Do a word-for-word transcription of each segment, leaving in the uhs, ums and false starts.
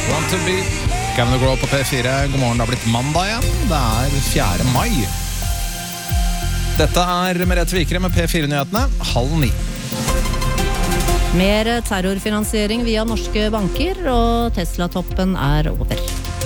Want to be Gavin Grow på P fire. God morgen, det har blitt mandag igjen. Det er fjerde mai. Dette er Merete Vikre med P fire-nyhetene, halv ni. Mer terrorfinansiering via norske banker, og Tesla-toppen er over.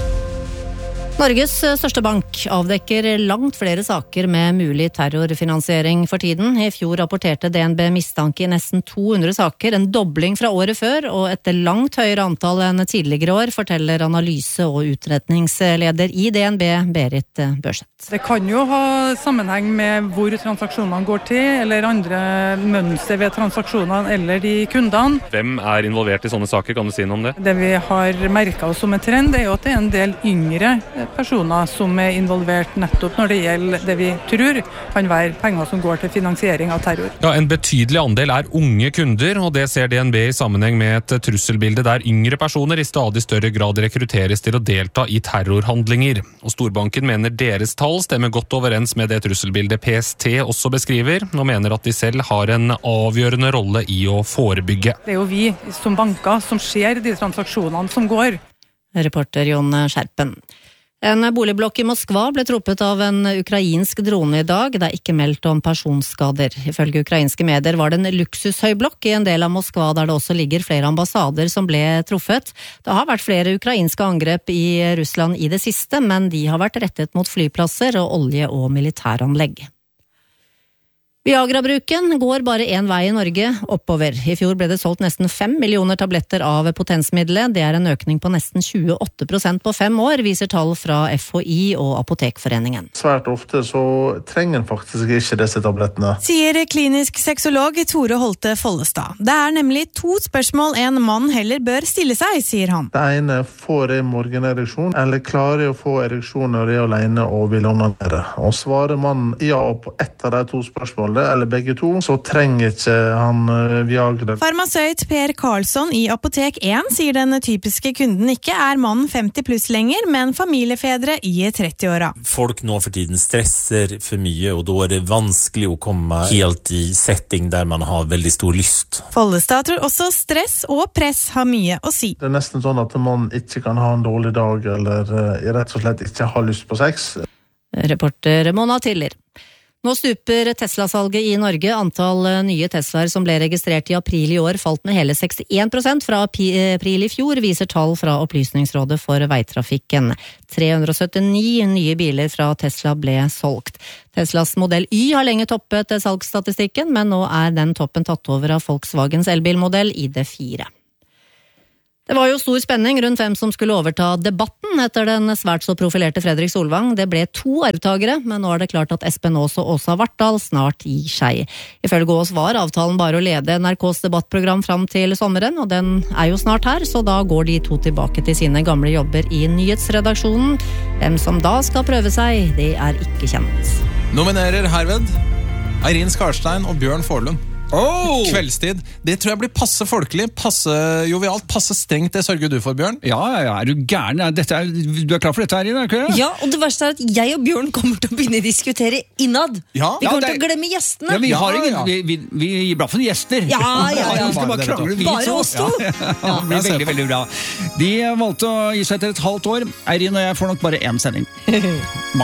Norges største bank avdekker langt flere saker med mulig terrorfinansiering for tiden. I fjor rapporterte D N B mistanke i nesten to hundre saker, en dobling fra året før, og et langt høyere antall enn tidligere år, forteller analyse- og utretningsleder i D N B, Berit Børseth. Det kan jo ha sammenheng med hvor transaksjonene går til, eller andre mønster ved transaksjonene eller de kundene. Hvem er involvert i sånne saker, kan du si noe om det? Det vi har merket oss som en trend, er jo at det er en del yngre personer som er involvert nettopp når det gjelder det vi tror kan være penger som går til finansiering av terror. Ja, En betydelig andel er unge kunder, og det ser D N B i sammenheng med et trusselbilde der yngre personer i stadig større grad rekrutteres til å delta i terrorhandlinger. Og Storbanken mener deres tall stemmer godt overens med det trusselbildet P S T også beskriver, og mener at de selv har en avgjørende rolle i å forebygge. Det er jo vi som banker som ser de transaksjonene som går. Reporter Jon Skjerpen. En boligblokk i Moskva ble truppet av en ukrainsk drone i dag. Det er ikke meldt om personskader. Ifølge ukrainske medier var det en luksushøyblokk i en del av Moskva der det også ligger flere ambassader som ble truffet. Det har vært flere ukrainske angrep i Russland i det siste, men de har vært rettet mot flyplasser og olje- og militæranlegg. Viagra-bruken går bare en vei i Norge, oppover. I fjor ble det solgt nesten fem millioner tabletter av potensmiddelet. Det er en økning på nesten tjueåtte prosent på fem år, viser tall fra F H I og Apotekforeningen. Svært ofte så trenger en faktisk ikke disse tablettene. Sier klinisk sexolog Tore Holte Follestad. Det er nemlig to spørsmål en mann heller bør stille seg, sier han. Det ene, får jeg morgenereksjon, eller klarer jeg å få ereksjon når jeg er alene og vil onanere? Og svarer man ja på ett av de to spørsmålene, eller begge to, så trenger ikke han Viagra. Farmasøyt Per Karlsson i Apotek én sier den typiske kunden ikke er mannen femti pluss lenger, men familiefedre i tretti-åra. Folk nå for tiden stresser for mye, og da er det vanskelig å komme helt i setting der man har veldig stor lyst. Follestad tror også stress og press har mye å si. Det er nesten sånn at man ikke kan ha en dårlig dag, eller rett og slett ikke har lyst på sex. Reporter Mona Tiller. Nå stuper Tesla-salget i Norge. Antall nye Teslaer som ble registrert i april i år falt med hele sekstien prosent fra april i fjor, viser tall fra Opplysningsrådet for veitrafikken. tre hundre og syttini nye biler fra Tesla ble solgt. Teslas modell Y har lenge toppet salgsstatistikken, men nå er den toppen tatt over av Volkswagens elbilmodell I D fire. Det var jo stor spenning rundt hvem som skulle overta debatten etter den svært så profilerte Fredrik Solvang. Det ble to arvtagere, men nå er det klart at Espen Aas og Åsa Vartdal snart gir seg. Ifølge Aas var avtalen bare å lede N R K's debattprogram fram til sommeren, og den er jo snart her, så da går de to tilbake til sine gamle jobber i nyhetsredaksjonen. Hvem som da skal prøve seg, det er ikke kjent. Nominerer herved Eirin Skarstein og Bjørn Forlund. Oh! Kveldstid. Det tror jeg blir passe folkelig, passe jovialt, passe strengt. Det sørger du for, Bjørn. Ja, ja, ja. Er du gæren? Dette er, du er klar for dette her, er ikke det? Ja, og det verste er at jeg og Bjørn kommer til å begynne å diskutere innad. Ja. Vi kommer Ja, det- til å glemme gjestene. Ja, vi, har Ja, ingen, ja. vi, vi, vi gir blaffen gjester. Ja, ja, ja. Vi skal bare krangle, vi Bare to. oss to. Ja, ja, det blir veldig, veldig bra. De valgte å gi seg etter et halvt år. Eirin og jeg får nok bare én sending.